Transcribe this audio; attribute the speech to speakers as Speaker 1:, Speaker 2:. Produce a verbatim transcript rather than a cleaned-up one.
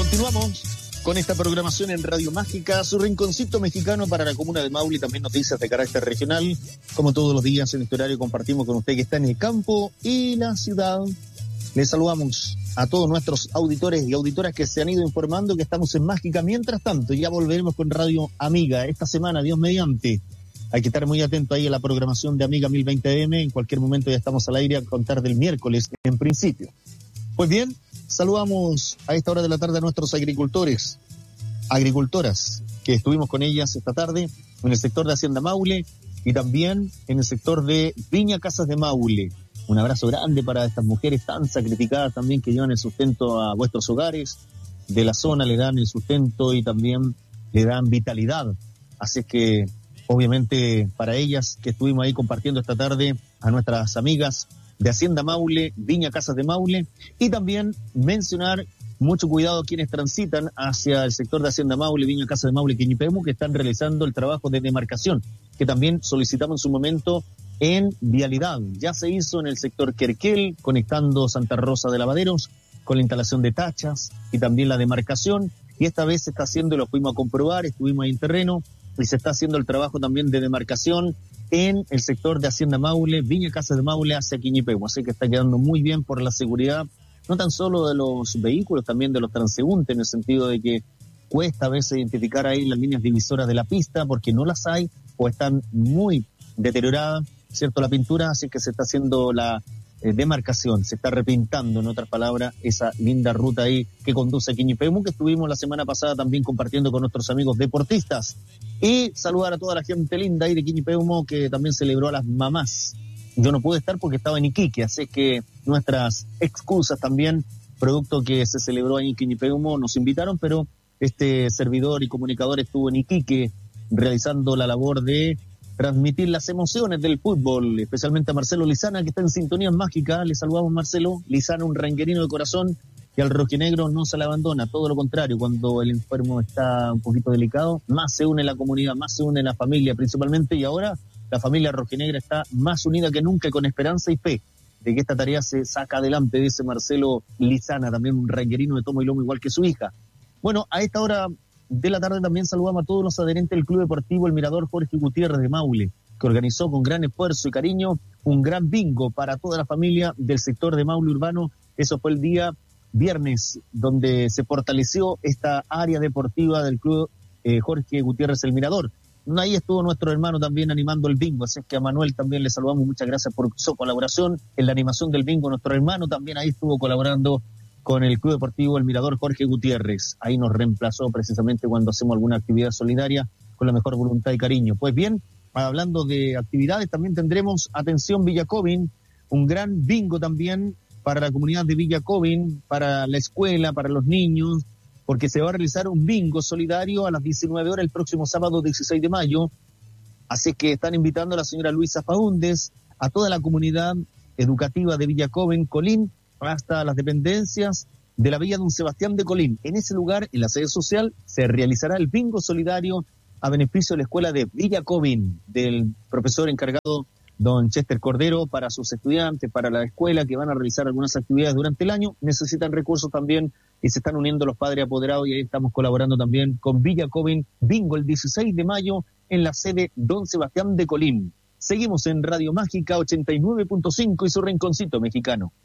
Speaker 1: Continuamos con esta programación en Radio Mágica, su rinconcito mexicano para la comuna de Maule, y también noticias de carácter regional. Como todos los días en este horario compartimos con usted que está en el campo y la ciudad. Les saludamos a todos nuestros auditores y auditoras que se han ido informando que estamos en Mágica. Mientras tanto, ya volveremos con Radio Amiga esta semana, Dios mediante. Hay que estar muy atento ahí a la programación de Amiga mil veinte eme. En cualquier momento ya estamos al aire a contar del miércoles en principio. Pues bien, saludamos a esta hora de la tarde a nuestros agricultores, agricultoras, que estuvimos con ellas esta tarde en el sector de Hacienda Maule y también en el sector de Viña Casas de Maule. Un abrazo grande para estas mujeres tan sacrificadas también, que llevan el sustento a vuestros hogares de la zona, le dan el sustento y también le dan vitalidad. Así es que, obviamente, para ellas que estuvimos ahí compartiendo esta tarde, a nuestras amigas de Hacienda Maule, Viña Casas de Maule, y también mencionar mucho cuidado a quienes transitan hacia el sector de Hacienda Maule, Viña Casas de Maule, Quiñipemu, que están realizando el trabajo de demarcación, que también solicitamos en su momento en vialidad. Ya se hizo en el sector Querquel, conectando Santa Rosa de Lavaderos, con la instalación de tachas y también la demarcación, y esta vez se está haciendo, lo fuimos a comprobar, estuvimos ahí en terreno, y se está haciendo el trabajo también de demarcación en el sector de Hacienda Maule, Viña Casas de Maule hacia Quiñipemu. Así que está quedando muy bien por la seguridad, no tan solo de los vehículos, también de los transeúntes, en el sentido de que cuesta a veces identificar ahí las líneas divisoras de la pista, porque no las hay o están muy deterioradas, ¿cierto? La pintura, así que se está haciendo la eh, demarcación, se está repintando, en otras palabras, esa linda ruta ahí que conduce a Quiñipemu, que estuvimos la semana pasada también compartiendo con nuestros amigos deportistas. Y saludar a toda la gente linda ahí de Quiñipemu, que también celebró a las mamás. Yo no pude estar porque estaba en Iquique, así que nuestras excusas también, producto que se celebró ahí en Quiñipemu, nos invitaron, pero este servidor y comunicador estuvo en Iquique realizando la labor de transmitir las emociones del fútbol, especialmente a Marcelo Lizana, que está en sintonía mágica. Le saludamos, Marcelo Lizana, un ranguerino de corazón, que al rojinegro no se le abandona, todo lo contrario, cuando el enfermo está un poquito delicado, más se une la comunidad, más se une la familia principalmente, y ahora la familia rojinegra está más unida que nunca, con esperanza y fe de que esta tarea se saca adelante, dice Marcelo Lizana, también un ranguerino de tomo y lomo igual que su hija. Bueno, a esta hora de la tarde también saludamos a todos los adherentes del Club Deportivo El Mirador Jorge Gutiérrez de Maule, que organizó con gran esfuerzo y cariño un gran bingo para toda la familia del sector de Maule Urbano. Eso fue el día viernes, donde se fortaleció esta área deportiva del Club eh, Jorge Gutiérrez El Mirador. Ahí estuvo nuestro hermano también animando el bingo, así que a Manuel también le saludamos, muchas gracias por su colaboración en la animación del bingo. Nuestro hermano también ahí estuvo colaborando con el Club Deportivo El Mirador Jorge Gutiérrez. Ahí nos reemplazó precisamente cuando hacemos alguna actividad solidaria con la mejor voluntad y cariño. Pues bien, hablando de actividades, también tendremos, atención Villacovin, un gran bingo también para la comunidad de Villacovin, para la escuela, para los niños, porque se va a realizar un bingo solidario a las diecinueve horas el próximo sábado dieciséis de mayo. Así que están invitando a la señora Luisa Faúndez, a toda la comunidad educativa de Villacovin, Colín, hasta las dependencias de la Villa Don Sebastián de Colín. En ese lugar, en la sede social, se realizará el bingo solidario a beneficio de la escuela de Villacovin, del profesor encargado don Chester Cordero, para sus estudiantes, para la escuela, que van a realizar algunas actividades durante el año. Necesitan recursos también y se están uniendo los padres apoderados, y ahí estamos colaborando también con Villacovin. Bingo el dieciséis de mayo en la sede Don Sebastián de Colín. Seguimos en Radio Mágica ochenta y nueve punto cinco y su rinconcito mexicano.